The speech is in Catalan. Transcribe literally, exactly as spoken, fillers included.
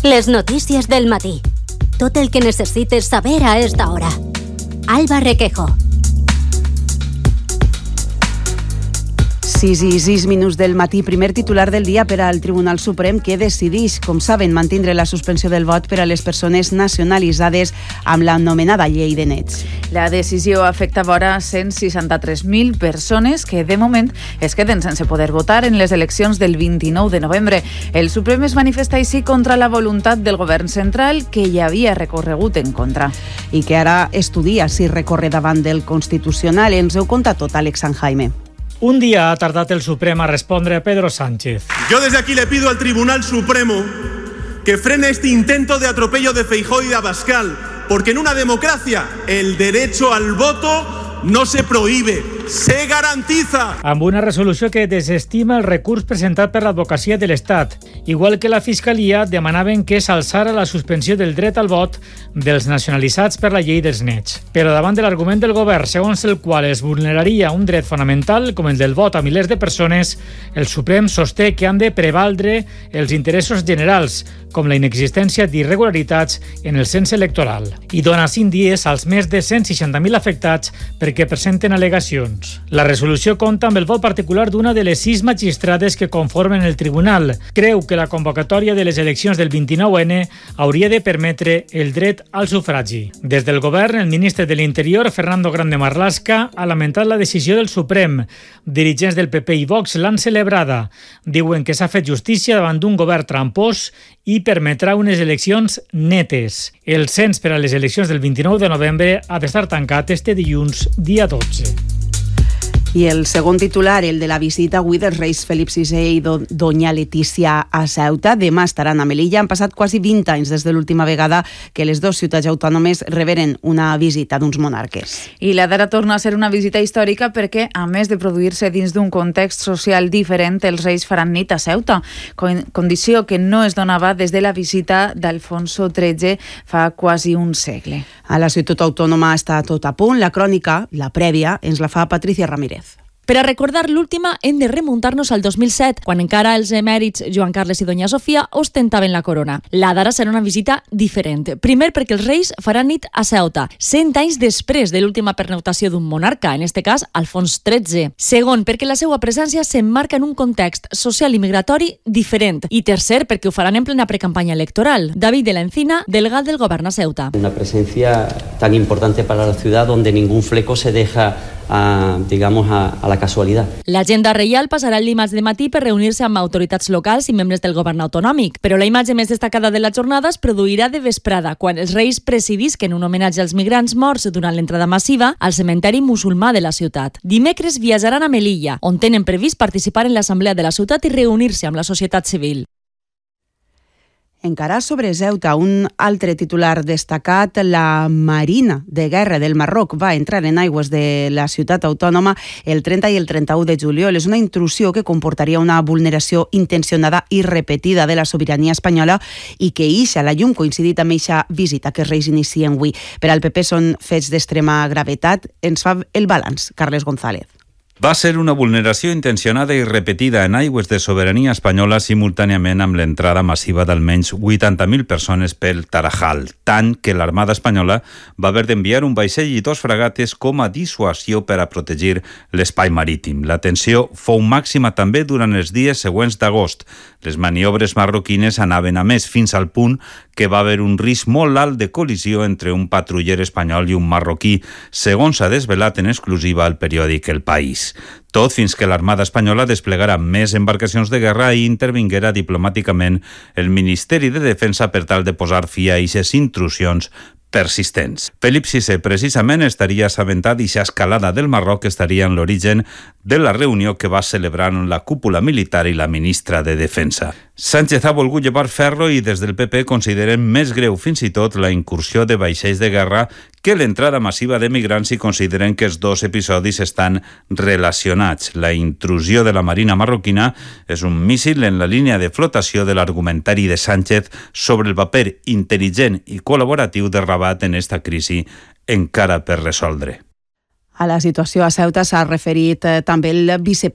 Les notícies del matí. Tot el que necessites saber a esta hora. Alba Requejo. sis i sis minuts del matí, primer titular del dia per al Tribunal Suprem, que decideix, com saben, mantindre la suspensió del vot per a les persones nacionalitzades amb l'anomenada llei de nets. La decisió afecta vora cent seixanta-tres mil persones que, de moment, es queden sense poder votar en les eleccions del vint-i-nou de novembre. El Suprem es manifesta així contra la voluntat del govern central, que ja havia recorregut en contra. I que ara estudia si recorre davant del Constitucional. Ens ho conta tot Alex San Jaime. Un día ha tardado el Supremo a responder a Pedro Sánchez. Yo desde aquí le pido al Tribunal Supremo que frene este intento de atropello de Feijóo y de Abascal, porque en una democracia el derecho al voto no se prohíbe, se garantiza. Amb una resolució que desestima el recurs presentat per l'advocacia de l'Estat. Igual que la Fiscalia, demanaven que s'alçara la suspensió del dret al vot dels nacionalitzats per la llei dels nets. Però davant de l'argument del govern, segons el qual es vulneraria un dret fonamental, com el del vot a milers de persones, el Suprem sosté que han de prevaldre els interessos generals, com la inexistència d'irregularitats en el cens electoral. I dona cinc dies als més de cent seixanta mil afectats perquè presenten al·legacions. La resolució compta amb el vot particular d'una de les sis magistrades que conformen el tribunal. Creu que la convocatòria de les eleccions del vint-i-nou ene hauria de permetre el dret al sufragi. Des del govern, el ministre de l'Interior, Fernando Grande Marlaska, ha lamentat la decisió del Suprem. Dirigents del P P i Vox l'han celebrada. Diuen que s'ha fet justícia davant d'un govern trampós i permetrà unes eleccions netes. El cens per a les eleccions del vint-i-nou de novembre ha d'estar tancat este dilluns, dia dotze. I el segon titular, el de la visita avui dels reis Felip sisè i do, doña Letícia a Ceuta. Demà estaran a Melilla. Han passat quasi vint anys des de l'última vegada que les dues ciutats autònomes reberen una visita d'uns monarques. I la d'ara torna a ser una visita històrica perquè, a més de produir-se dins d'un context social diferent, els reis faran nit a Ceuta, condició que no es donava des de la visita d'Alfonso tretze fa quasi un segle. A la ciutat autònoma està tot a punt. La crònica, la prèvia, ens la fa Patricia Ramírez. Per a recordar l'última hem de remuntar-nos al dos mil set, quan encara els emèrits Joan Carles i Doña Sofia ostentaven la corona. La d'ara serà una visita diferent. Primer perquè els reis faran nit a Ceuta, cent anys després de l'última pernoctació d'un monarca, en este cas Alfons tretze. Segon, perquè la seva presència s'emmarca en un context social i migratori diferent. I tercer, perquè ho faran en plena precampanya electoral. David de la Encina, delegat del govern a Ceuta. Una presencia tan importante para la ciudad donde ningún fleco se deja A, digamos, a, a la casualidad. L'agenda reial passarà el dimarts de matí per reunir-se amb autoritats locals i membres del govern autonòmic, però la imatge més destacada de la jornada es produirà de vesprada, quan els reis presidisquen un homenatge als migrants morts durant l'entrada massiva al cementeri musulmà de la ciutat. Dimecres viatjaran a Melilla, on tenen previst participar en l'assemblea de la ciutat i reunir-se amb la societat civil. Encara sobre Ceuta, un altre titular destacat, la Marina de Guerra del Marroc va entrar en aigües de la ciutat autònoma el trenta i el trenta-u de juliol. És una intrusió que comportaria una vulneració intencionada i repetida de la sobirania espanyola i que ixa la llum coincidit amb eixa visita que els reis inicien avui. Per al P P són fets d'extrema gravetat. Ens fa el balanç Carles González. Va ser una vulneració intencionada i repetida en aigües de sobirania espanyola simultàniament amb l'entrada massiva d'almenys vuitanta mil persones pel Tarajal, tant que l'Armada espanyola va haver d'enviar un vaixell i dos fragates com a dissuasió per a protegir l'espai marítim. La tensió fou màxima també durant els dies següents d'agost. Les maniobres marroquines anaven a més fins al punt que va haver un risc molt alt de col·lisió entre un patruller espanyol i un marroquí, segons s'ha desvelat en exclusiva al periòdic El País. Tot fins que l'Armada espanyola desplegara més embarcacions de guerra i intervinguera diplomàticament el Ministeri de Defensa per tal de posar fi a aquestes intrusions persistents. Felip sisè precisament estaria assabentat i escalada del Marroc estaria en l'origen de la reunió que va celebrar la cúpula militar i la ministra de Defensa. Sánchez ha volgut llevar ferro i des del P P consideren més greu fins i tot la incursió de vaixells de guerra que l'entrada massiva de migrants i consideren que els dos episodis estan relacionats. La intrusió de la Marina marroquina és un míssil en la línia de flotació de l'argumentari de Sánchez sobre el paper intel·ligent i col·laboratiu de Rabat en esta crisi encara per resoldre. A la situació a Ceuta s'ha referit eh, també el vicepresident